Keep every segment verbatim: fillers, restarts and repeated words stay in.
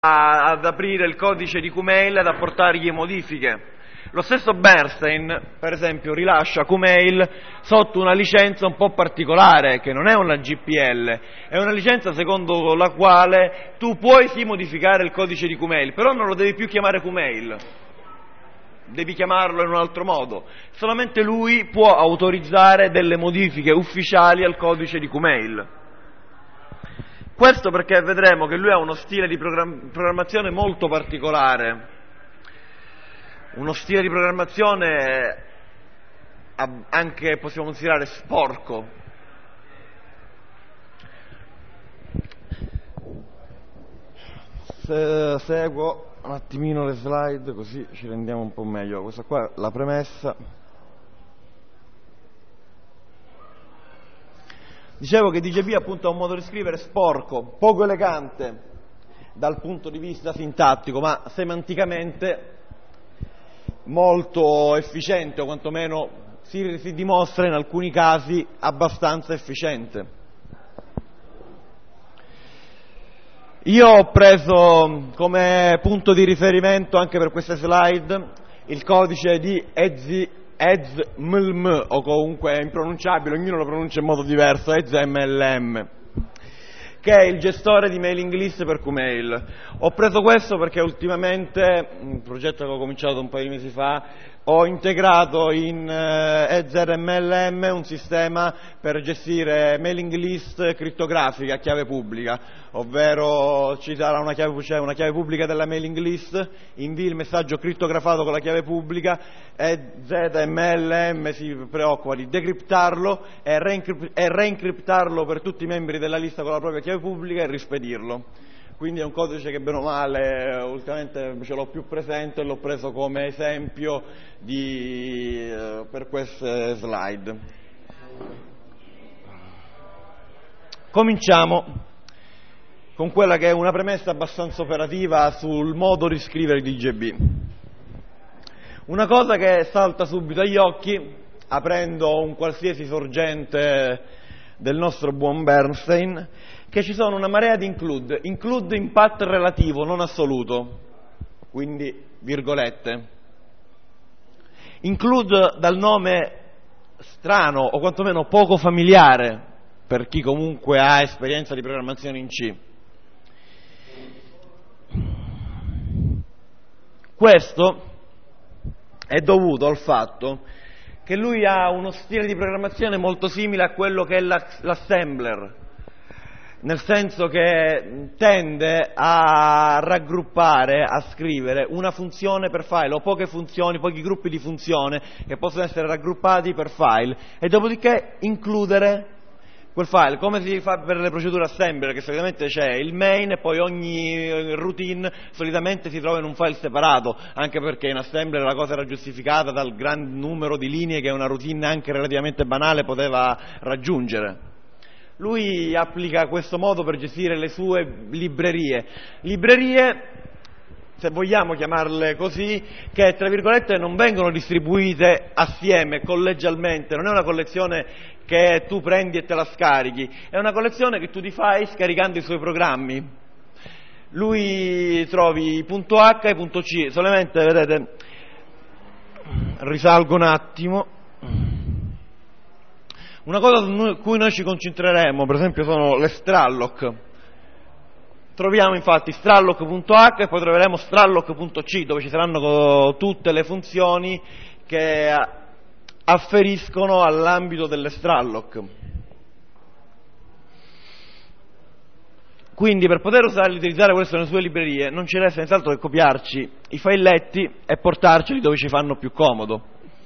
ad aprire il codice di Kumail ed apportargli modifiche. Lo stesso Bernstein, per esempio, rilascia Kumail sotto una licenza un po' particolare, che non è una G P L, è una licenza secondo la quale tu puoi sì modificare il codice di Kumail, però non lo devi più chiamare Kumail, devi chiamarlo in un altro modo. Solamente lui può autorizzare delle modifiche ufficiali al codice di Kumail. Questo perché vedremo che lui ha uno stile di programmazione molto particolare, uno stile di programmazione anche, possiamo considerare, sporco. Se seguo un attimino le slide così ci rendiamo un po' meglio. Questa qua è la premessa. Dicevo che D J B appunto ha un modo di scrivere sporco, poco elegante dal punto di vista sintattico, ma semanticamente molto efficiente, o quantomeno si, si dimostra in alcuni casi abbastanza efficiente. Io ho preso come punto di riferimento anche per queste slide il codice di Ezi EZMLM, o comunque è impronunciabile, ognuno lo pronuncia in modo diverso, EZMLM, che è il gestore di mailing list per Kumail. Ho preso questo perché ultimamente, un progetto che ho cominciato un paio di mesi fa, ho integrato in EZMLM un sistema per gestire mailing list crittografiche a chiave pubblica, ovvero ci sarà una chiave, cioè una chiave pubblica della mailing list, invii il messaggio crittografato con la chiave pubblica, e Z M L M si preoccupa di decriptarlo e reincriptarlo per tutti i membri della lista con la propria chiave pubblica e rispedirlo. Quindi è un codice che bene o male ultimamente ce l'ho più presente e l'ho preso come esempio di, eh, per queste slide. Cominciamo con quella che è una premessa abbastanza operativa sul modo di scrivere di D J B. Una cosa che salta subito agli occhi, aprendo un qualsiasi sorgente del nostro buon Bernstein, che ci sono una marea di include, include in path relativo, non assoluto, quindi virgolette. Include dal nome strano o quantomeno poco familiare per chi comunque ha esperienza di programmazione in C. Questo è dovuto al fatto che lui ha uno stile di programmazione molto simile a quello che è l'assembler, nel senso che tende a raggruppare, a scrivere una funzione per file o poche funzioni, pochi gruppi di funzione che possono essere raggruppati per file e dopodiché includere quel file, come si fa per le procedure assembler, che solitamente c'è il main e poi ogni routine solitamente si trova in un file separato, anche perché in assembler la cosa era giustificata dal gran numero di linee che una routine anche relativamente banale poteva raggiungere. Lui applica questo modo per gestire le sue librerie, librerie, se vogliamo chiamarle così, che tra virgolette non vengono distribuite assieme, collegialmente, non è una collezione che tu prendi e te la scarichi, è una collezione che tu ti fai scaricando i suoi programmi. Lui trovi i .h e i .c, solamente, vedete, risalgo un attimo. Una cosa su cui noi ci concentreremo, per esempio, sono le stralloc. Troviamo infatti stralloc.h e poi troveremo stralloc.c, dove ci saranno tutte le funzioni che afferiscono all'ambito delle stralloc. Quindi per poter usare, utilizzare questo nelle sue librerie non ci resta nient'altro che copiarci i filetti e portarceli dove ci fanno più comodo.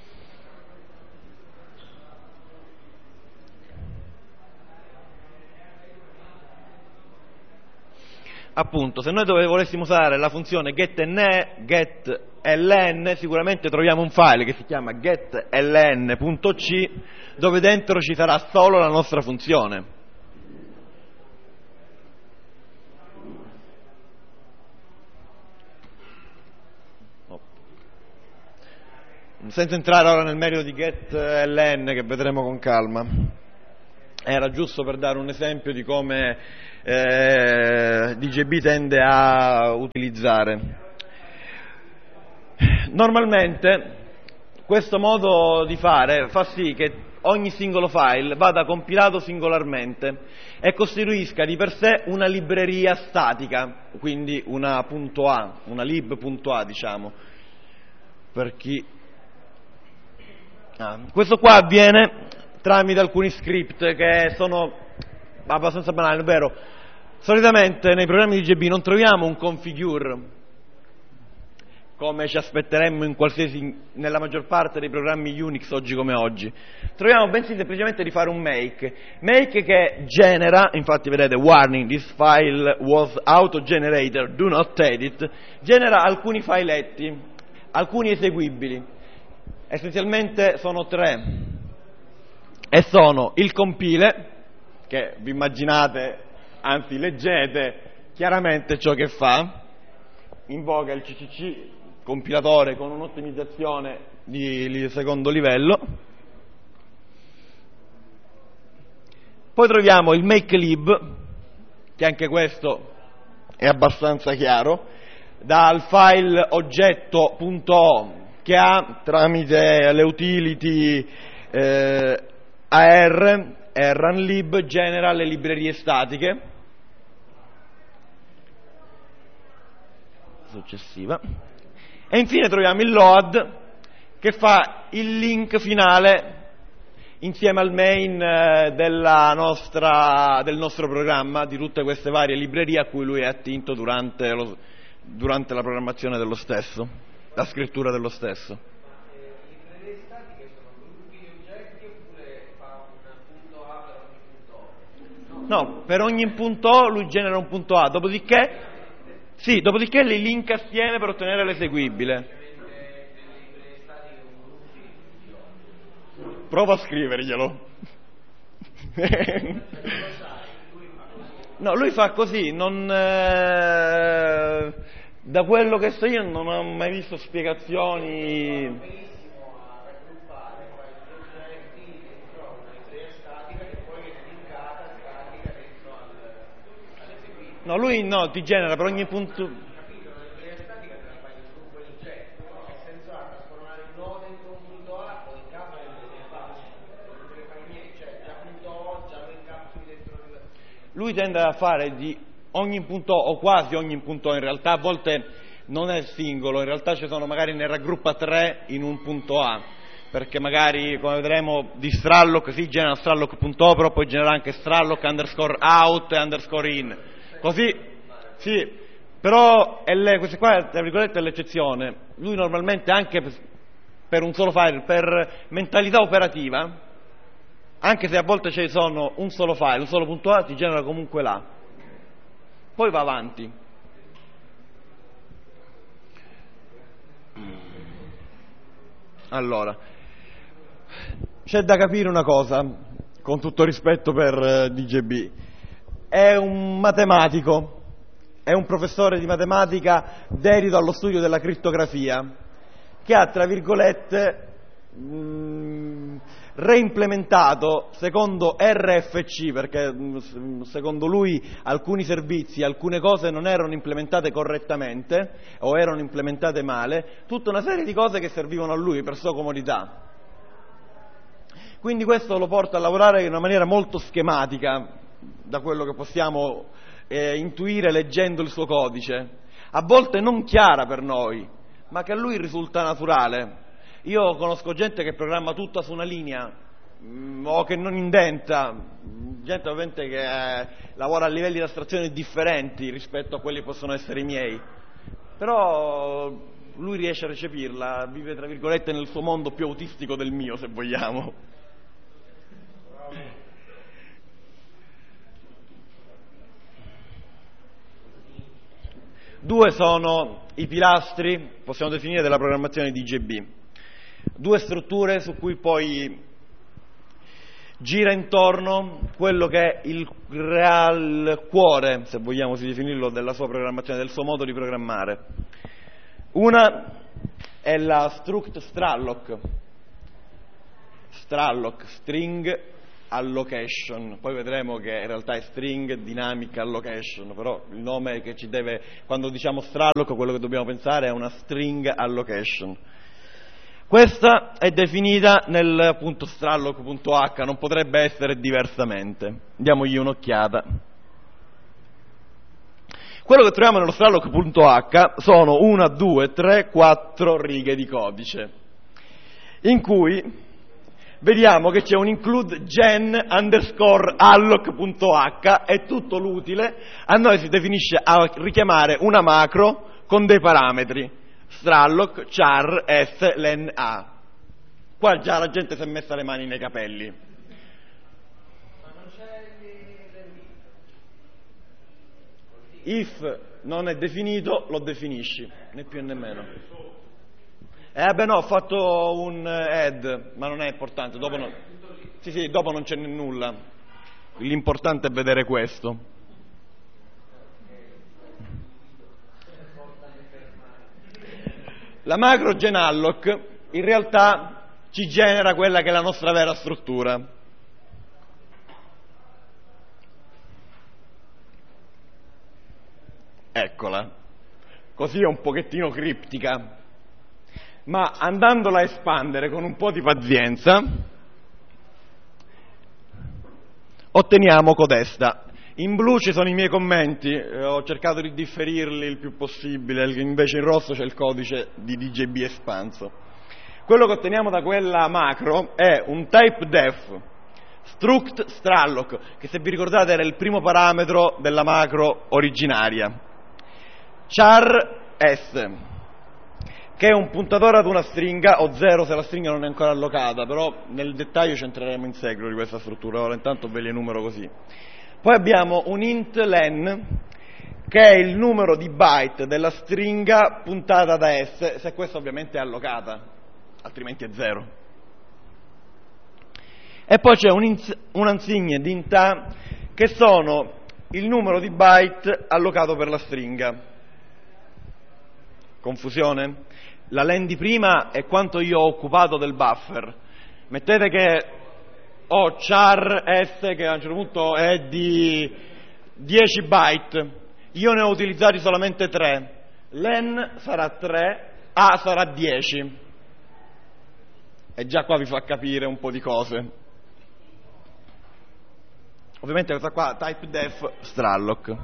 Appunto, se noi volessimo usare la funzione getNE, getln, sicuramente troviamo un file che si chiama getln.c, dove dentro ci sarà solo la nostra funzione. Senza entrare ora nel merito di getln, che vedremo con calma. Era giusto per dare un esempio di come eh, D J B tende a utilizzare. Normalmente questo modo di fare fa sì che ogni singolo file vada compilato singolarmente e costituisca di per sé una libreria statica, quindi una .a, una lib.a diciamo, per chi... Ah, questo qua avviene tramite alcuni script che sono abbastanza banali, ovvero solitamente nei programmi di D J B non troviamo un configure come ci aspetteremmo in qualsiasi, nella maggior parte dei programmi Unix oggi come oggi. Troviamo bensì semplicemente di fare un make, make che genera, infatti vedete warning, this file was auto-generated, do not edit, genera alcuni filetti, alcuni eseguibili, essenzialmente sono tre, e sono il compile, che vi immaginate, anzi leggete chiaramente ciò che fa, invoca il C C C compilatore con un'ottimizzazione di secondo livello. Poi troviamo il makelib, che anche questo è abbastanza chiaro, dal file oggetto.o che ha tramite le utility eh, A R e runlib genera le librerie statiche. Successiva. E infine troviamo il load che fa il link finale insieme al main della nostra, del nostro programma di tutte queste varie librerie a cui lui è attinto durante, lo, durante la programmazione dello stesso, la scrittura dello stesso. Ma le librerie statiche sono gruppi di oggetti oppure fa un punto A per ogni punto O? No, per ogni punto O lui genera un punto A, dopodiché Sì, dopodiché li link assieme per ottenere l'eseguibile. Prova a scriverglielo. No, lui fa così, non, eh, da quello che so io non ho mai visto spiegazioni. No, lui no, ti genera per ogni punto. Capito, la libreria statica te la fai su quell'oggetto, no? Che senso ha trasformare un nodo dentro un punto A o incapsuli dentro un punto non te ne fai niente, cioè già punto O, già lo incapsuli dentro il... Lui tende a fare di ogni punto o quasi ogni punto in realtà, a volte non è singolo, in realtà ci sono magari ne raggruppa tre in un punto A, perché magari come vedremo di stralloc si genera stralloc.o, però poi genera anche stralloc underscore out e underscore in. Così, sì, però è le, questa qua tra virgolette è l'eccezione. Lui normalmente anche per un solo file, per mentalità operativa, anche se a volte ci sono un solo file, un solo punto A, ti genera comunque là. Poi va avanti. Allora, c'è da capire una cosa, con tutto rispetto per D J B. È un matematico, è un professore di matematica dedito allo studio della crittografia, che ha, tra virgolette, mh, reimplementato secondo R F C, perché mh, secondo lui alcuni servizi, alcune cose non erano implementate correttamente o erano implementate male, tutta una serie di cose che servivano a lui per sua comodità. Quindi questo lo porta a lavorare in una maniera molto schematica, da quello che possiamo eh, intuire leggendo il suo codice, a volte non chiara per noi, ma che a lui risulta naturale. Io conosco gente che programma tutta su una linea mh, o che non indenta, gente ovviamente che eh, lavora a livelli di astrazione differenti rispetto a quelli che possono essere i miei, però lui riesce a recepirla, vive tra virgolette nel suo mondo più autistico del mio, se vogliamo. Due sono i pilastri, possiamo definire, della programmazione D J B. Due strutture su cui poi gira intorno quello che è il real cuore, se vogliamo così definirlo, della sua programmazione, del suo modo di programmare. Una è la struct stralloc, stralloc, string allocation, poi vedremo che in realtà è string dynamic allocation, però il nome che ci deve, quando diciamo stralloc, quello che dobbiamo pensare è una string allocation. Questa è definita nel punto stralloc.h, non potrebbe essere diversamente. Diamogli un'occhiata. Quello che troviamo nello stralloc.h sono una, due, tre, quattro righe di codice, in cui vediamo che c'è un include gen underscore alloc.h e tutto l'utile a noi si definisce a richiamare una macro con dei parametri. Stralloc, char, s, len, a. Qua già la gente si è messa le mani nei capelli. Ma non c'è If non è definito, lo definisci, né più né meno. Eh beh no, ho fatto un add, ma non è importante, dopo non... Sì, sì, dopo non c'è nulla. L'importante è vedere questo. La macro genalloc in realtà ci genera quella che è la nostra vera struttura. Eccola. Così è un pochettino criptica, ma andandola a espandere con un po' di pazienza otteniamo codesta. In blu ci sono i miei commenti, eh, ho cercato di differirli il più possibile, invece in rosso c'è il codice di D J B espanso. Quello che otteniamo da quella macro è un type def struct stralloc, che se vi ricordate era il primo parametro della macro originaria, char s, che è un puntatore ad una stringa, o zero se la stringa non è ancora allocata, però nel dettaglio ci entreremo in seguito di questa struttura, ora intanto ve li enumero così. Poi abbiamo un int len, che è il numero di byte della stringa puntata da S, se questa ovviamente è allocata, altrimenti è zero. E poi c'è un un'insigne di int a, che sono il numero di byte allocato per la stringa. Confusione? La len di prima è quanto io ho occupato del buffer. Mettete che ho char s che a un certo punto è di dieci byte, io ne ho utilizzati solamente tre, len sarà tre, a sarà dieci, e già qua vi fa capire un po' di cose. Ovviamente questa qua type def stralloc.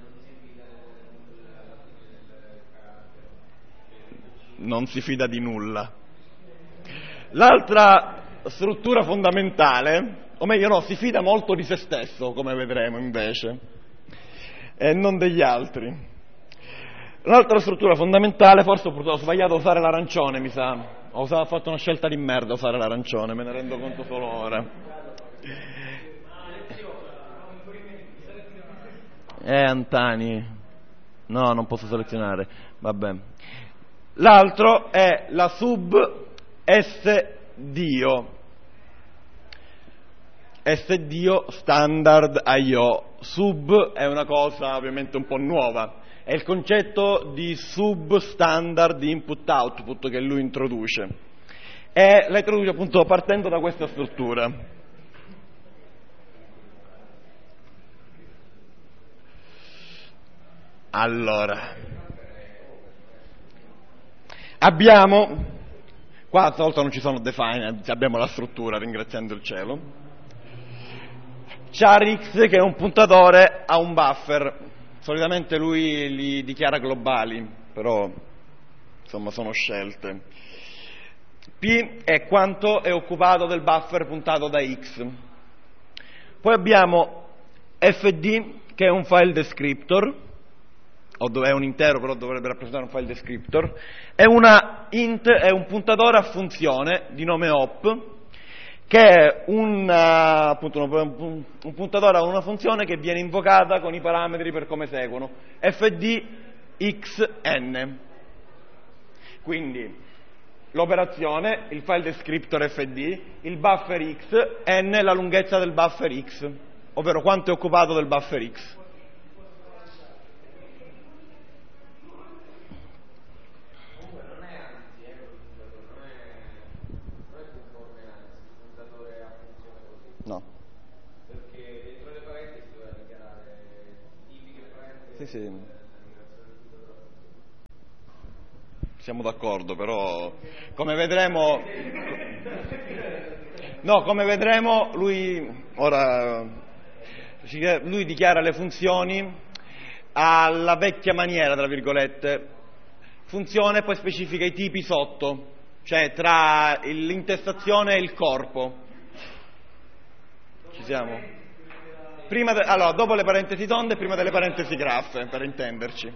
Non si fida di nulla. L'altra struttura fondamentale, o meglio no, si fida molto di se stesso, come vedremo invece, e non degli altri. L'altra struttura fondamentale, forse ho sbagliato a usare l'arancione, mi sa, ho usato, ho fatto una scelta di merda a usare l'arancione, me ne rendo conto solo ora. Eh, Antani, no, non posso selezionare, vabbè. L'altro è la sub sdio, sdio standard I O. Sub è una cosa ovviamente un po' nuova, è il concetto di sub standard input output che lui introduce, e la introduce appunto partendo da questa struttura. Allora, abbiamo, qua stavolta non ci sono define, abbiamo la struttura, ringraziando il cielo. Charx, che è un puntatore a un buffer, solitamente lui li dichiara globali, però insomma sono scelte. P è quanto è occupato del buffer puntato da X. Poi abbiamo fd, che è un file descriptor, o è un intero però dovrebbe rappresentare un file descriptor, è una int, è un puntatore a funzione di nome op, che è un, appunto, un, un puntatore a una funzione che viene invocata con i parametri per come seguono, fd xn. Quindi l'operazione, il file descriptor fd, il buffer x, n la lunghezza del buffer x, ovvero quanto è occupato del buffer x. No. sì. Siamo d'accordo, però come vedremo no, come vedremo lui ora lui dichiara le funzioni alla vecchia maniera, tra virgolette, funzione e poi specifica i tipi sotto, cioè tra l'intestazione e il corpo. Ci siamo? Prima de- allora, dopo le parentesi tonde e prima delle parentesi graffe, per intenderci.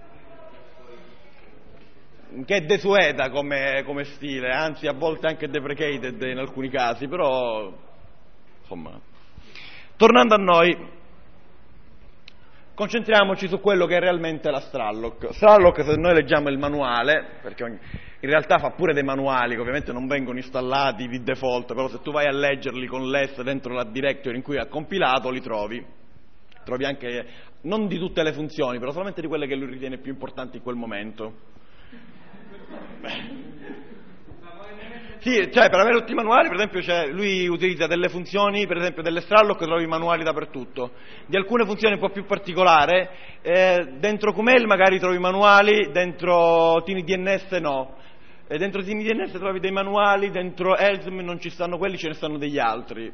Che è desueta come, come stile, anzi a volte anche deprecated in alcuni casi, però insomma. Tornando a noi, concentriamoci su quello che è realmente la Stralock. Stralock, se noi leggiamo il manuale, perché in realtà fa pure dei manuali che ovviamente non vengono installati di default, però se tu vai a leggerli con l'E S dentro la directory in cui ha compilato, li trovi. Trovi anche, non di tutte le funzioni, però solamente di quelle che lui ritiene più importanti in quel momento. Sì, cioè per avere tutti i manuali, per esempio, cioè, lui utilizza delle funzioni, per esempio delle Stralock trovi i manuali dappertutto, di alcune funzioni un po' più particolari, eh, dentro Qmel magari trovi i manuali, dentro TinyDNS no, e dentro TinyDNS trovi dei manuali, dentro Elsm non ci stanno quelli, ce ne stanno degli altri.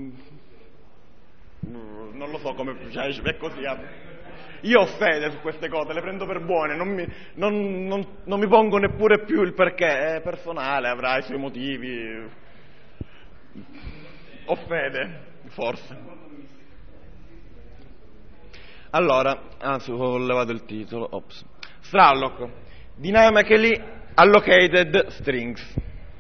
Non lo so come, cioè, è così. Io ho fede su queste cose, le prendo per buone, non mi, non, non, non mi pongo neppure più il perché, è personale, avrà i suoi motivi. Ho fede, forse. Allora, anzi ho levato il titolo, ops. Stralock, Dynamically Allocated Strings.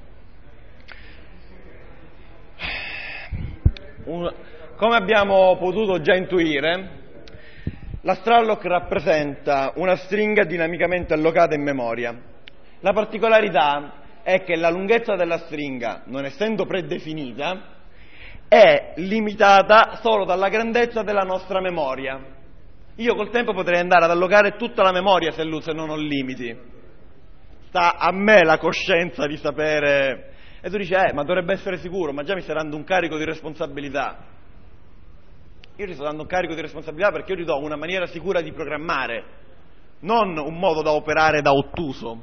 Un, come abbiamo potuto già intuire, la Stralock rappresenta una stringa dinamicamente allocata in memoria. La particolarità è che la lunghezza della stringa, non essendo predefinita, è limitata solo dalla grandezza della nostra memoria. Io col tempo potrei andare ad allocare tutta la memoria se non ho limiti. Sta a me la coscienza di sapere. E tu dici, eh, ma dovrebbe essere sicuro, ma già mi sta dando un carico di responsabilità. Io ti sto dando un carico di responsabilità perché io ti do una maniera sicura di programmare, non un modo da operare da ottuso.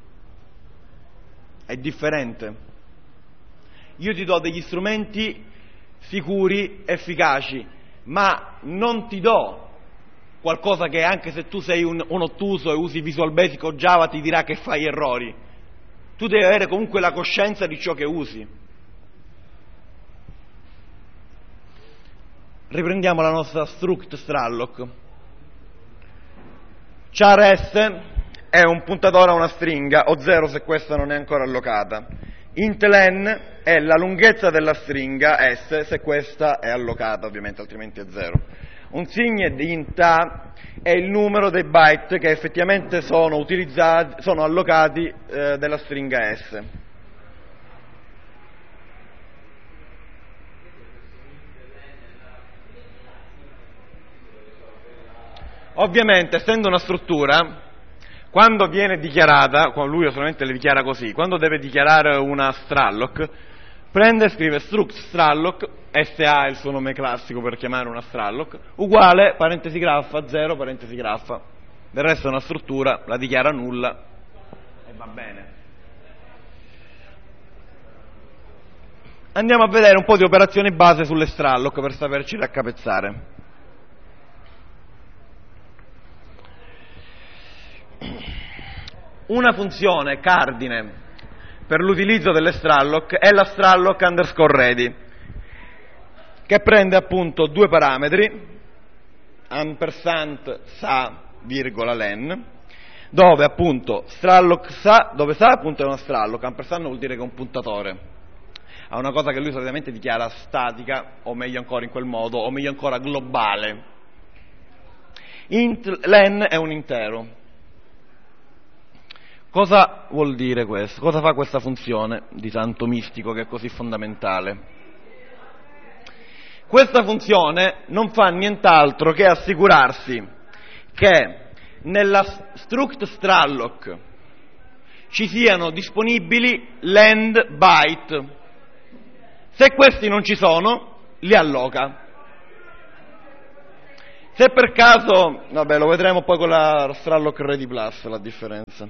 È differente. Io ti do degli strumenti sicuri, efficaci, ma non ti do qualcosa che anche se tu sei un, un ottuso e usi Visual Basic o Java ti dirà che fai errori. Tu devi avere comunque la coscienza di ciò che usi. Riprendiamo la nostra struct Stralock. Char S è un puntatore a una stringa, o zero se questa non è ancora allocata. Int len è la lunghezza della stringa S se questa è allocata, ovviamente, altrimenti è zero. Un signed int A è il numero dei byte che effettivamente sono utilizzati, sono allocati eh, della stringa S. Ovviamente, essendo una struttura, quando viene dichiarata, lui solamente le dichiara così, quando deve dichiarare una Stralock, prende e scrive struct Stralock, S A è il suo nome classico per chiamare una Stralock, uguale, parentesi graffa, zero, parentesi graffa. Del resto è una struttura, la dichiara nulla e va bene. Andiamo a vedere un po' di operazioni base sulle Stralock per saperci raccapezzare. Una funzione cardine per l'utilizzo delle Stralock è la Stralock underscore ready, che prende appunto due parametri, ampersand sa, virgola len, dove appunto Stralock sa, dove sa appunto è una Stralock, ampersand vuol dire che è un puntatore, a una cosa che lui solitamente dichiara statica, o meglio ancora in quel modo, o meglio ancora globale. Int len è un intero. Cosa vuol dire questo? Cosa fa questa funzione di santo mistico che è così fondamentale? Questa funzione non fa nient'altro che assicurarsi che nella struct Stralock ci siano disponibili l'end byte. Se questi non ci sono, li alloca. Se per caso, vabbè, lo vedremo poi con la Stralloc Ready Plus, la differenza.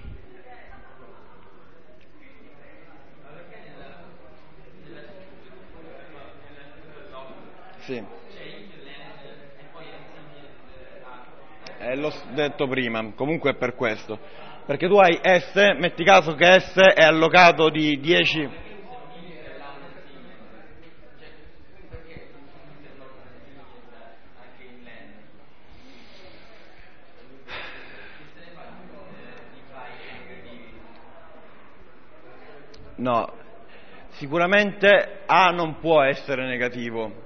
Sì. Eh, l'ho detto prima, comunque è per questo. Perché tu hai S, metti caso che S è allocato di dieci... No, sicuramente A non può essere negativo.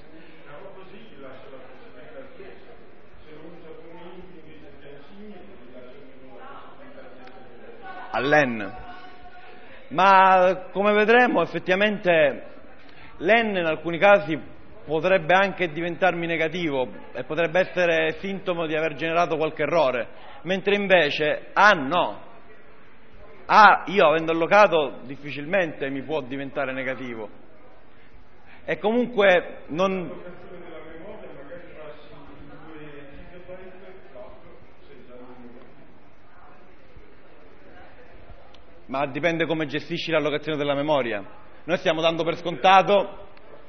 All'N. Ma come vedremo effettivamente l'N in alcuni casi potrebbe anche diventarmi negativo e potrebbe essere sintomo di aver generato qualche errore, mentre invece A no. A, io avendo allocato, difficilmente mi può diventare negativo. E comunque non... Ma dipende come gestisci l'allocazione della memoria. Noi stiamo dando per scontato...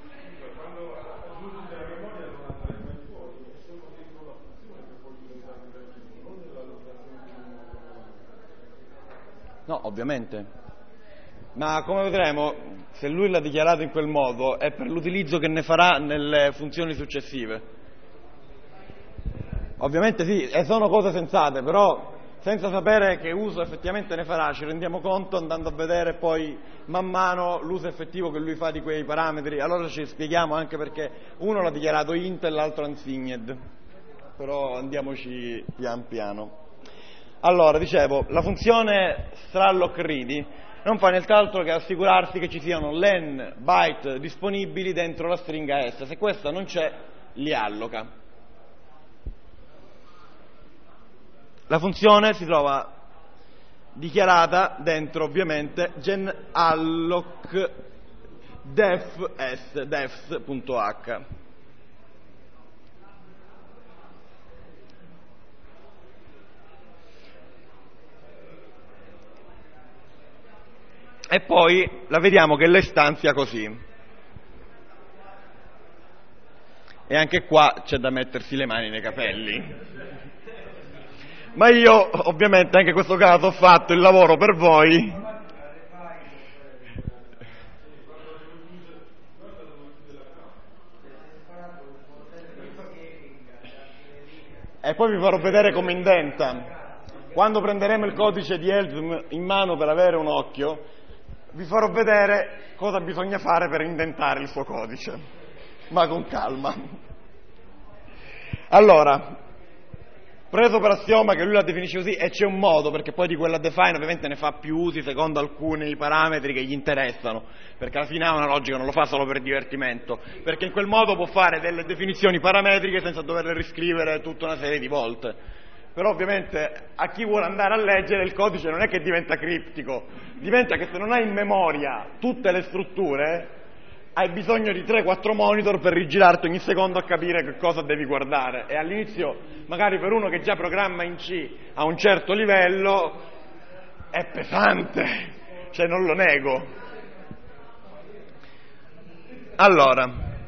No, ovviamente. Ma come vedremo, se lui l'ha dichiarato in quel modo è per l'utilizzo che ne farà nelle funzioni successive. Ovviamente sì, e sono cose sensate, però senza sapere che uso effettivamente ne farà, ci rendiamo conto andando a vedere poi man mano l'uso effettivo che lui fa di quei parametri. Allora ci spieghiamo anche perché uno l'ha dichiarato int e l'altro unsigned, però andiamoci pian piano. Allora, dicevo, la funzione Stralloc Ready non fa nient'altro che assicurarsi che ci siano len byte disponibili dentro la stringa S. Se questa non c'è, li alloca. La funzione si trova dichiarata dentro, ovviamente, genalloc defs, defs.h. E poi la vediamo che le stanzia così. E anche qua c'è da mettersi le mani nei capelli. Ma io, ovviamente, anche in questo caso ho fatto il lavoro per voi. E poi vi farò vedere come indenta. Quando prenderemo il codice di Elzum in mano per avere un occhio, vi farò vedere cosa bisogna fare per indentare il suo codice, ma con calma. Allora, preso per assioma che lui la definisce così, e c'è un modo, perché poi di quella define ovviamente ne fa più usi secondo alcuni parametri che gli interessano, perché alla fine ha una logica, non lo fa solo per divertimento, perché in quel modo può fare delle definizioni parametriche senza doverle riscrivere tutta una serie di volte. Però ovviamente a chi vuole andare a leggere il codice non è che diventa criptico, diventa che se non hai in memoria tutte le strutture hai bisogno di tre quattro monitor per rigirarti ogni secondo a capire che cosa devi guardare, e all'inizio magari per uno che già programma in C a un certo livello è pesante, cioè non lo nego. Allora,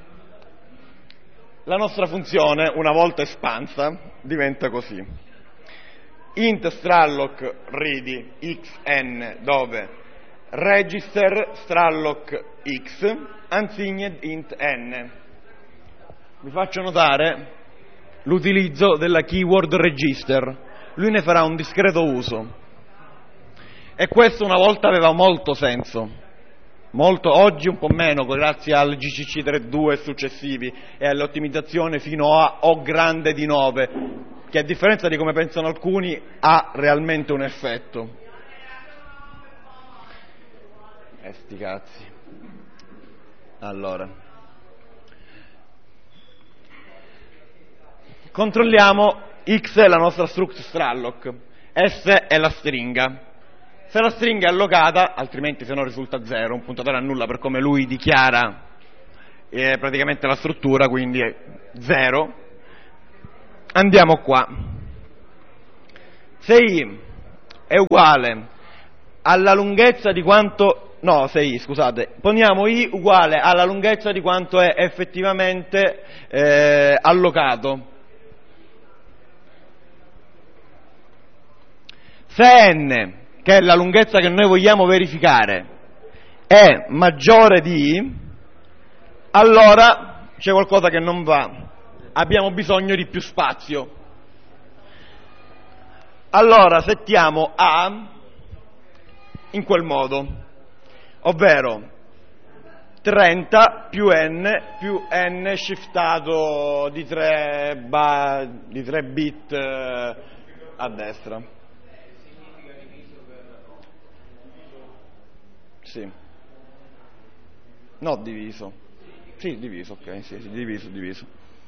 la nostra funzione, una volta espansa, diventa così: int stralloc ready xn, dove register stralloc x unsigned int n. Vi faccio notare l'utilizzo della keyword register. Lui ne farà un discreto uso, e questo una volta aveva molto senso, molto, oggi un po' meno, grazie al G C C tre punto due successivi e all'ottimizzazione fino a O grande di nove, che a differenza di come pensano alcuni ha realmente un effetto. Eh sti cazzi. Allora, controlliamo. X è la nostra struct stralloc, S è la stringa. Se la stringa è allocata, altrimenti se no risulta zero, un puntatore a nulla per come lui dichiara eh, praticamente la struttura, quindi è zero. andiamo qua. Se I è uguale alla lunghezza di quanto, no, se I, scusate, poniamo I uguale alla lunghezza di quanto è effettivamente eh, allocato. Se N, che è la lunghezza che noi vogliamo verificare, è maggiore di I, allora c'è qualcosa che non va, abbiamo bisogno di più spazio. Allora settiamo A in quel modo, ovvero trenta più N più N shiftato di tre, ba, di tre bit eh, a destra. Sì. No, diviso. Sì, diviso, ok, sì, sì, diviso, diviso.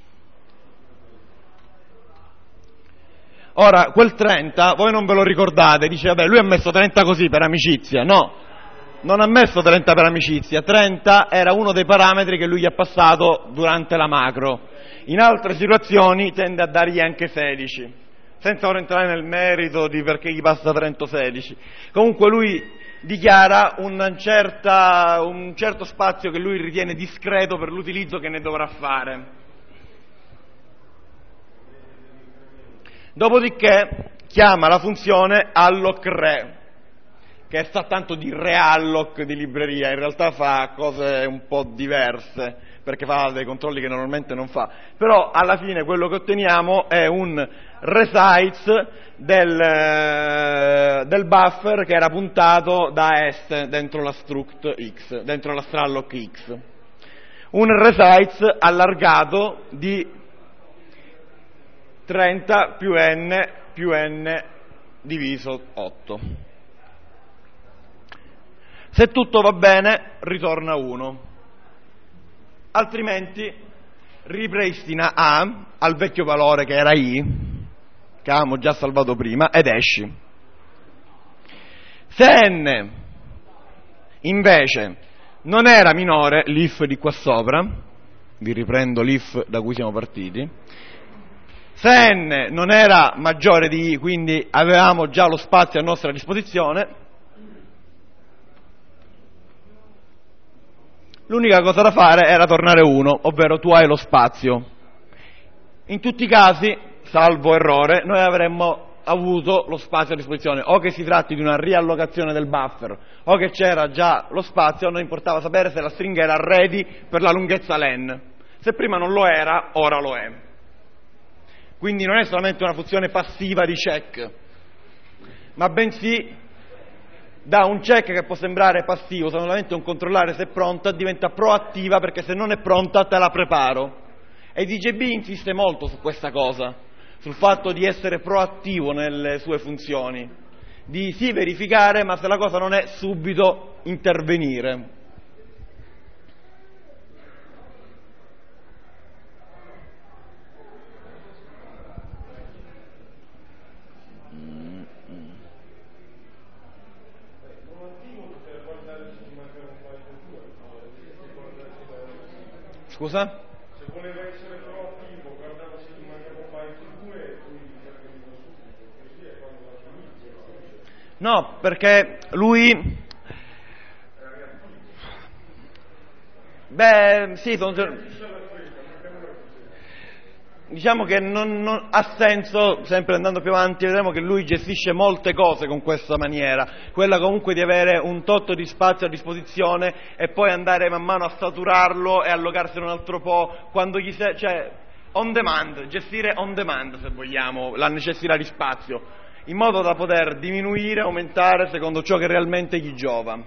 Ora, quel trenta, voi non ve lo ricordate, dice, vabbè, lui ha messo trenta così per amicizia. No, non ha messo trenta per amicizia, trenta era uno dei parametri che lui gli ha passato durante la macro. In altre situazioni tende a dargli anche sedici, senza ora entrare nel merito di perché gli passa trenta o sedici. Comunque lui dichiara una certa, un certo spazio che lui ritiene discreto per l'utilizzo che ne dovrà fare. Dopodiché chiama la funzione alloc re, che sta tanto di realloc di libreria, in realtà fa cose un po' diverse, perché fa dei controlli che normalmente non fa, però alla fine quello che otteniamo è un resize del, del buffer che era puntato da S dentro la struct X, dentro la stralloc X, un resize allargato di trenta più N più N diviso otto. Se tutto va bene ritorna uno, altrimenti ripristina A al vecchio valore che era I, che avevamo già salvato prima, ed esci. Se N invece non era minore, l'if di qua sopra, vi riprendo l'if da cui siamo partiti, se N non era maggiore di I, quindi avevamo già lo spazio a nostra disposizione, l'unica cosa da fare era tornare uno, ovvero tu hai lo spazio. In tutti i casi, salvo errore, noi avremmo avuto lo spazio a disposizione, o che si tratti di una riallocazione del buffer, o che c'era già lo spazio, a noi importava sapere se la stringa era ready per la lunghezza len. Se prima non lo era, ora lo è. Quindi non è solamente una funzione passiva di check, ma bensì da un check che può sembrare passivo, solamente un controllare se è pronta, diventa proattiva, perché se non è pronta te la preparo. E D J B insiste molto su questa cosa, sul fatto di essere proattivo nelle sue funzioni, di sì verificare, ma se la cosa non è, subito intervenire. Scusa? Se voleva essere proattivo, guardava se gli mancava un byte due e poi interveniva subito, così è quando la inizia. No, perché lui... Beh, sì, sono... Diciamo che non, non ha senso, sempre andando più avanti, vedremo che lui gestisce molte cose con questa maniera, quella comunque di avere un tot di spazio a disposizione e poi andare man mano a saturarlo e allocarsene un altro po', quando gli se... cioè on demand, gestire on demand se vogliamo, la necessità di spazio, in modo da poter diminuire, aumentare secondo ciò che realmente gli giova.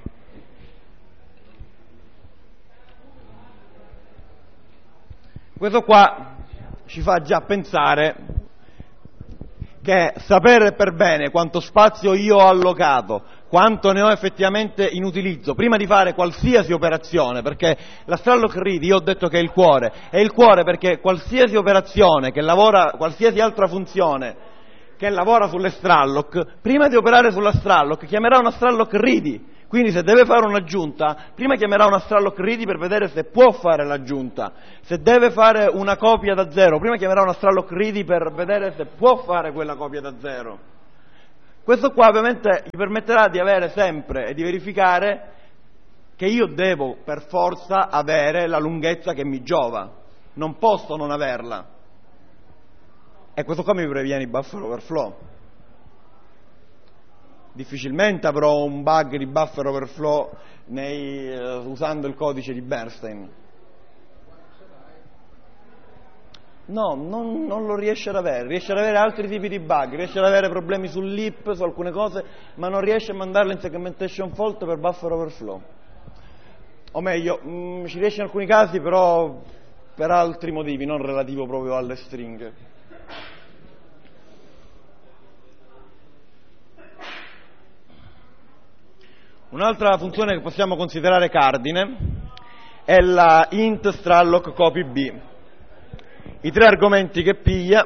Questo qua ci fa già pensare che sapere per bene quanto spazio io ho allocato, quanto ne ho effettivamente in utilizzo, prima di fare qualsiasi operazione, perché la stralloc read, io ho detto che è il cuore, è il cuore perché qualsiasi operazione che lavora, qualsiasi altra funzione che lavora sulle stralloc, prima di operare sulla stralloc chiamerà una stralloc read, Quindi se deve fare un'aggiunta, prima chiamerà una stralloc ready per vedere se può fare l'aggiunta. Se deve fare una copia da zero, prima chiamerà una stralloc ready per vedere se può fare quella copia da zero. Questo qua ovviamente gli permetterà di avere sempre e di verificare che io devo per forza avere la lunghezza che mi giova. Non posso non averla. E questo qua mi previene i buffer overflow. Difficilmente avrò un bug di buffer overflow nei, uh, usando il codice di Bernstein. No, non, non lo riesce ad avere, riesce ad avere altri tipi di bug, riesce ad avere problemi sull'heap, su alcune cose, ma non riesce a mandarlo in segmentation fault per buffer overflow. O meglio, mh, ci riesce in alcuni casi, però per altri motivi, non relativo proprio alle stringhe. Un'altra funzione che possiamo considerare cardine è la int stralloc copy b. I tre argomenti che piglia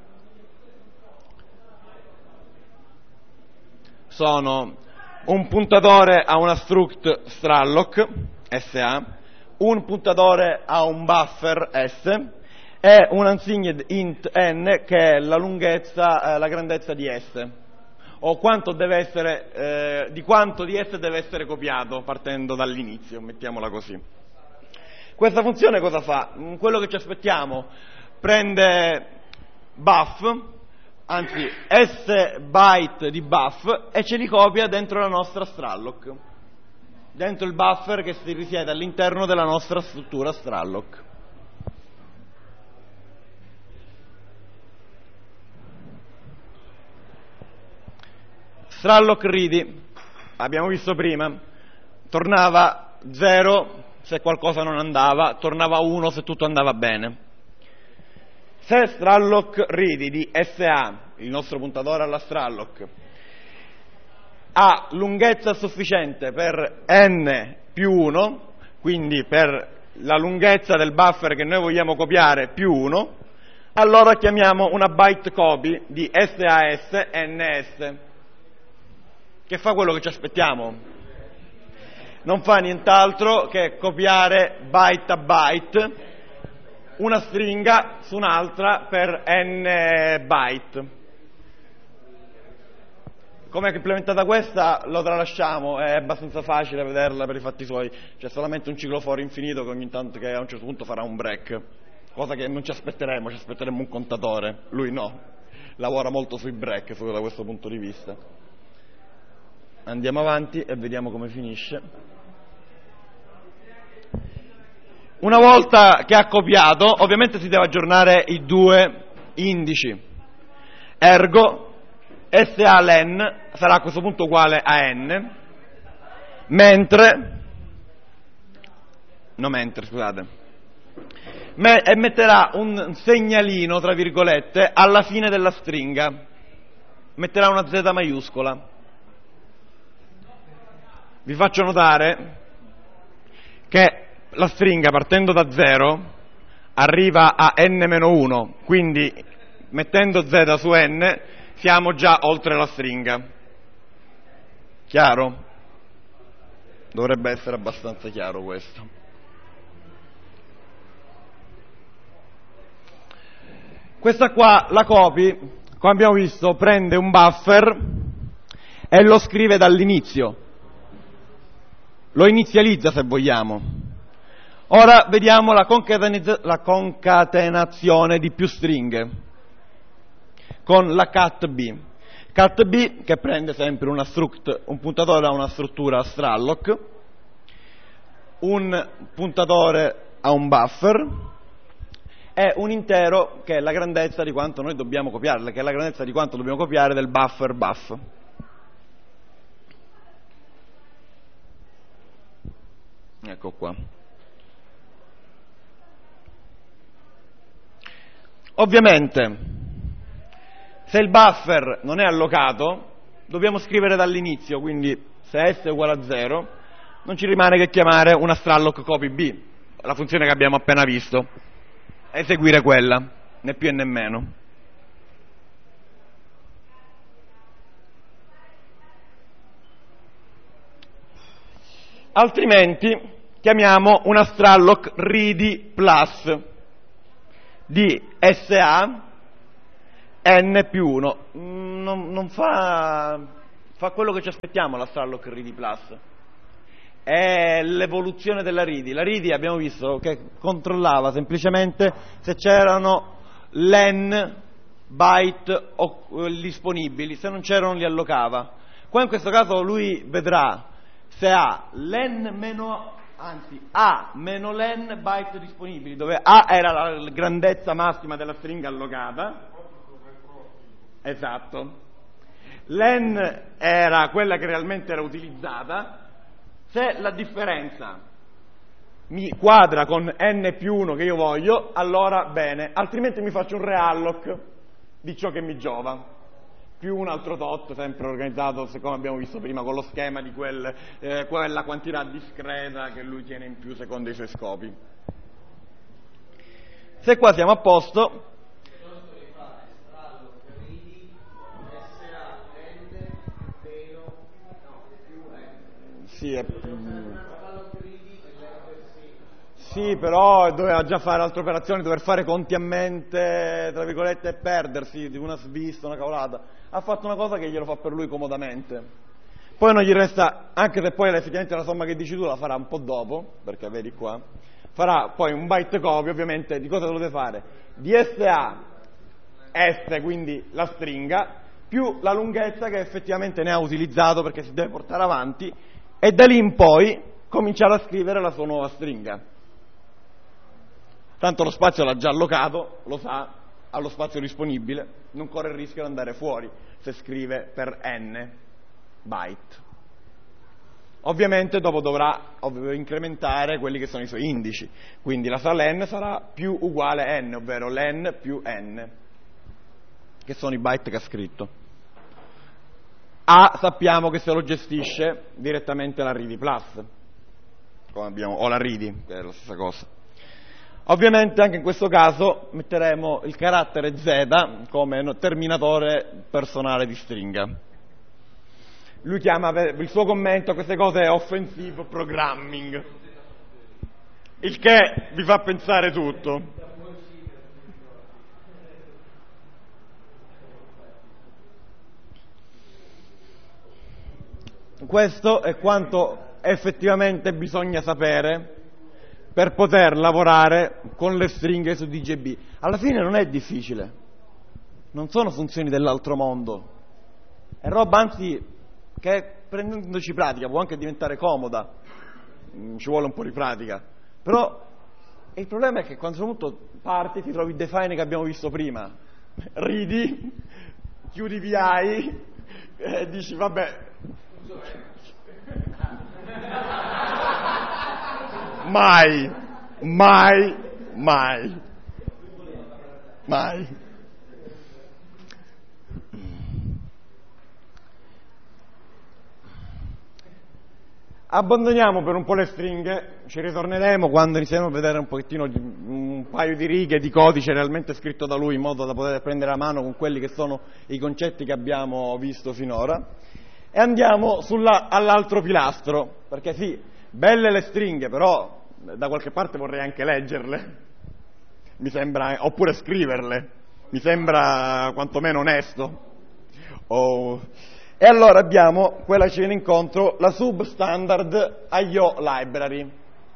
sono un puntatore a una struct stralloc sa, un puntatore a un buffer s e un unsigned int n che è la lunghezza, eh, la grandezza di s, o quanto deve essere, eh, di quanto di s deve essere copiato partendo dall'inizio, mettiamola così. Questa funzione cosa fa? Quello che ci aspettiamo: prende buff, anzi s byte di buff, e ce li copia dentro la nostra stralloc, dentro il buffer che si risiede all'interno della nostra struttura stralloc. Stralloc ready, abbiamo visto prima, tornava zero se qualcosa non andava, tornava uno se tutto andava bene. Se stralloc ready di sa, il nostro puntatore alla stralloc, ha lunghezza sufficiente per n più uno, quindi per la lunghezza del buffer che noi vogliamo copiare più uno, allora chiamiamo una byte copy di sas ns, che fa quello che ci aspettiamo. Non fa nient'altro che copiare byte a byte una stringa su un'altra per n byte. Come è implementata questa lo tralasciamo, è abbastanza facile vederla per i fatti suoi. C'è solamente un ciclo for infinito che ogni tanto, che a un certo punto farà un break, cosa che non ci aspetteremo, ci aspetteremo un contatore. Lui no, lavora molto sui break da questo punto di vista. Andiamo avanti e vediamo come finisce. Una volta che ha copiato, ovviamente si deve aggiornare i due indici. Ergo sa len sarà a questo punto uguale a n, mentre no mentre scusate me, e metterà un segnalino tra virgolette alla fine della stringa, metterà una z maiuscola. Vi faccio notare che la stringa, partendo da zero, arriva a n meno uno, quindi mettendo z su n siamo già oltre la stringa. Chiaro? Dovrebbe essere abbastanza chiaro questo. Questa qua, la copy, come abbiamo visto, prende un buffer e lo scrive dall'inizio. Lo inizializza, se vogliamo. Ora vediamo la, concatenaz- la concatenazione di più stringhe con la cat b. Cat b che prende sempre una struct, un puntatore a una struttura stralloc, un puntatore a un buffer e un intero che è la grandezza di quanto noi dobbiamo copiare, che è la grandezza di quanto dobbiamo copiare del buffer buff. Ecco qua. Ovviamente, se il buffer non è allocato, dobbiamo scrivere dall'inizio, quindi se s è uguale a zero, non ci rimane che chiamare una stralloc copy b, la funzione che abbiamo appena visto, eseguire quella, né più e né meno. altrimenti chiamiamo un Astralloc Ready Plus di S A N più uno. Non, non fa, fa quello che ci aspettiamo l'Astralloc Ready Plus. È l'evoluzione della Ready. La Ready abbiamo visto che controllava semplicemente se c'erano len byte disponibili, se non c'erano li allocava. Qua in questo caso lui vedrà se ha len meno, anzi A meno len byte disponibili, dove A era la grandezza massima della stringa allocata. Esatto. Len era quella che realmente era utilizzata. Se la differenza mi quadra con n più uno che io voglio, allora bene, altrimenti mi faccio un realloc di ciò che mi giova, più un altro tot, sempre organizzato, come abbiamo visto prima, con lo schema di quel, eh, quella quantità discreta che lui tiene in più secondo i suoi scopi. Se qua siamo a posto, sì, è... Sì, però doveva già fare altre operazioni, dover fare conti a mente, tra virgolette, e perdersi di una svista, una cavolata. Ha fatto una cosa che glielo fa per lui comodamente. Poi non gli resta, anche se poi effettivamente la somma che dici tu la farà un po' dopo, perché vedi qua, farà poi un byte copy, ovviamente, di cosa dovete fare? Di S A, S, quindi la stringa, più la lunghezza che effettivamente ne ha utilizzato perché si deve portare avanti, e da lì in poi cominciare a scrivere la sua nuova stringa. Tanto lo spazio l'ha già allocato, lo sa, ha lo spazio disponibile, non corre il rischio di andare fuori se scrive per n byte. Ovviamente dopo dovrà ov- incrementare quelli che sono i suoi indici, quindi la sua len sarà più uguale n, ovvero len più n, che sono i byte che ha scritto. A sappiamo che se lo gestisce direttamente la Ready Plus, come abbiamo, o la Ready, che è la stessa cosa. Ovviamente anche in questo caso metteremo il carattere Z come terminatore personale di stringa. Lui chiama, il suo commento a queste cose è offensive programming, il che vi fa pensare tutto. Questo è quanto effettivamente bisogna sapere per poter lavorare con le stringhe su D J B. Alla fine non è difficile, non sono funzioni dell'altro mondo, è roba anzi che prendendoci pratica può anche diventare comoda, ci vuole un po' di pratica, però il problema è che quando soprattutto parti ti trovi i define che abbiamo visto prima, ridi, chiudi V I e dici vabbè, mai, mai, mai, mai. Abbandoniamo per un po' le stringhe, ci ritorneremo quando iniziamo a vedere un pochettino un paio di righe di codice realmente scritto da lui, in modo da poter prendere a mano con quelli che sono i concetti che abbiamo visto finora, e andiamo sulla, all'altro pilastro, perché sì, belle le stringhe, però da qualche parte vorrei anche leggerle, mi sembra, oppure scriverle, mi sembra quantomeno onesto. Oh. E allora abbiamo quella che ci viene incontro, la substandard I O library.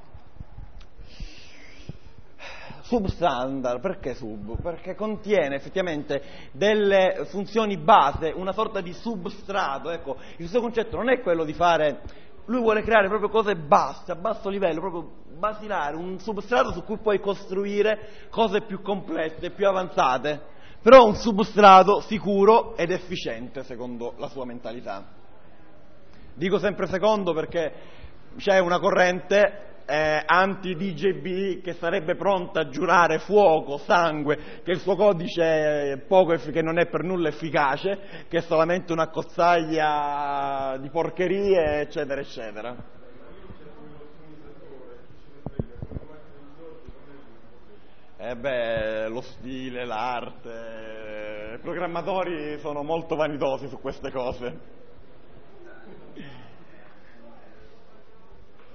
Substandard, perché sub? Perché contiene effettivamente delle funzioni base, una sorta di substrato. Ecco, il suo concetto non è quello di fare, lui vuole creare proprio cose basse, a basso livello, proprio basilare, un substrato su cui puoi costruire cose più complesse, più avanzate. Però un substrato sicuro ed efficiente, secondo la sua mentalità. Dico sempre secondo perché c'è una corrente eh, anti-D J B che sarebbe pronta a giurare fuoco, sangue, che il suo codice è poco eff- che non è per nulla efficace, che è solamente una cozzaglia di porcherie, eccetera, eccetera. Eh beh, lo stile, l'arte, i programmatori sono molto vanitosi su queste cose.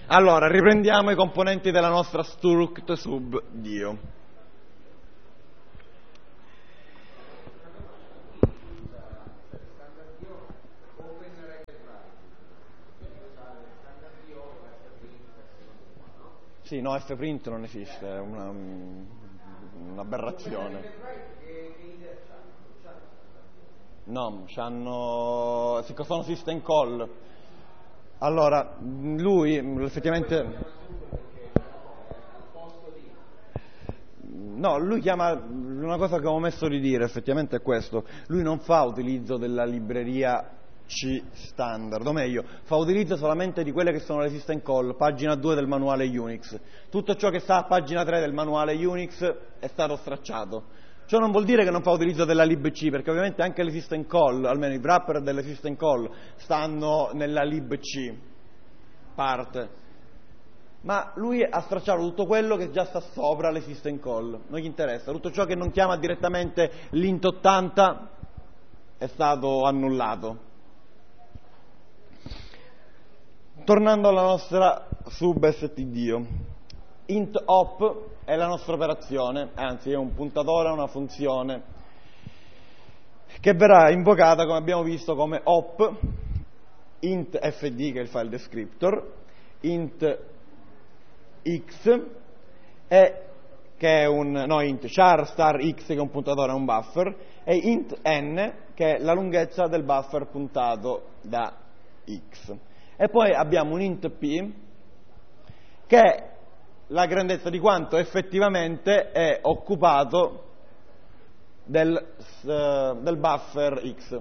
Allora, riprendiamo i componenti della nostra struct sub Dio. Sì, no, fprint non esiste, è una, un'aberrazione. No, c'hanno, sono system call. Allora, lui effettivamente... No, lui chiama, una cosa che ho omesso di dire effettivamente è questo, lui non fa utilizzo della libreria C standard, o meglio, fa utilizzo solamente di quelle che sono le system call, pagina due del manuale Unix. Tutto ciò che sta a pagina tre del manuale Unix è stato stracciato. Ciò non vuol dire che non fa utilizzo della libc, perché ovviamente anche le system call, almeno i wrapper delle system call, stanno nella libc parte. Ma lui ha stracciato tutto quello che già sta sopra le system call, non gli interessa. Tutto ciò che non chiama direttamente l'int ottanta è stato annullato. Tornando alla nostra sub stdio, int op è la nostra operazione, anzi è un puntatore, una funzione che verrà invocata, come abbiamo visto, come op int fd, che è il file descriptor, int x, e, che è un no int char star x, che è un puntatore a un buffer, e int n, che è la lunghezza del buffer puntato da x. E poi abbiamo un int p, che è la grandezza di quanto effettivamente è occupato del, uh, del buffer x.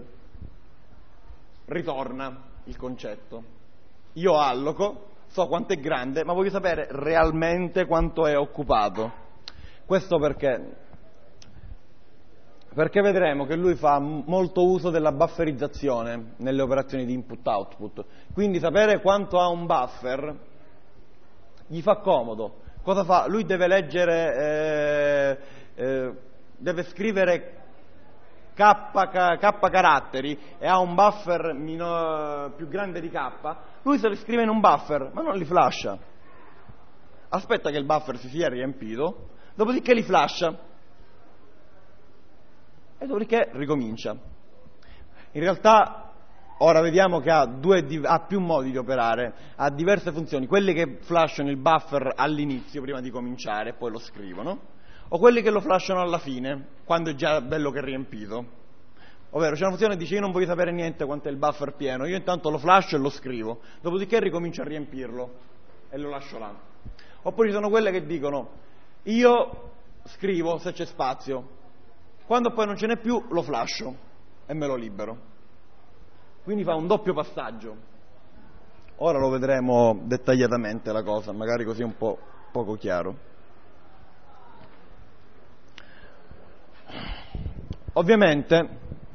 Ritorna il concetto. Io alloco, so quanto è grande, ma voglio sapere realmente quanto è occupato. Questo perché? Perché vedremo che lui fa molto uso della bufferizzazione nelle operazioni di input-output. Quindi sapere quanto ha un buffer gli fa comodo. Cosa fa? Lui deve leggere, eh, eh, deve scrivere K, K, K caratteri e ha un buffer mino, più grande di K. Lui se li scrive in un buffer, ma non li flasha. Aspetta che il buffer si sia riempito, dopodiché li flasha. E dopodiché ricomincia. In realtà ora vediamo che ha, due, ha più modi di operare, ha diverse funzioni, quelli che flashano il buffer all'inizio prima di cominciare e poi lo scrivono, o quelli che lo flashano alla fine, quando è già bello che è riempito. Ovvero c'è una funzione che dice: io non voglio sapere niente quanto è il buffer pieno, io intanto lo flasho e lo scrivo, dopodiché ricomincio a riempirlo e lo lascio là. Oppure ci sono quelle che dicono: io scrivo se c'è spazio, quando poi non ce n'è più lo flasho e me lo libero. Quindi fa un doppio passaggio. Ora lo vedremo dettagliatamente la cosa, magari così è un po' poco chiaro. Ovviamente,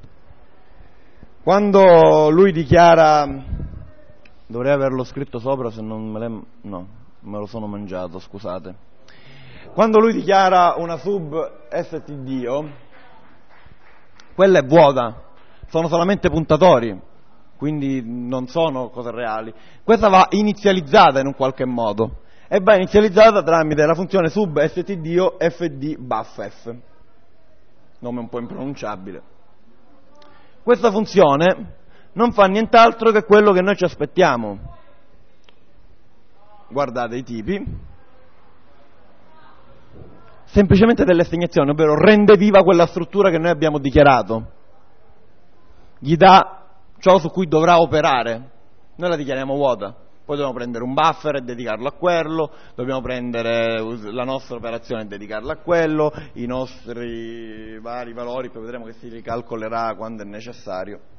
quando lui dichiara, dovrei averlo scritto sopra, se non me le, no, me lo sono mangiato, scusate. Quando lui dichiara una sub stdio, quella è vuota, sono solamente puntatori, quindi non sono cose reali. Questa va inizializzata in un qualche modo e va inizializzata tramite la funzione sub stdio fd bufff, nome un po' impronunciabile. Questa funzione non fa nient'altro che quello che noi ci aspettiamo. Guardate i tipi, semplicemente delle assegnazioni, ovvero rende viva quella struttura che noi abbiamo dichiarato, gli dà ciò su cui dovrà operare. Noi la dichiariamo vuota, poi dobbiamo prendere un buffer e dedicarlo a quello, dobbiamo prendere la nostra operazione e dedicarla a quello, i nostri vari valori, poi vedremo che si ricalcolerà quando è necessario.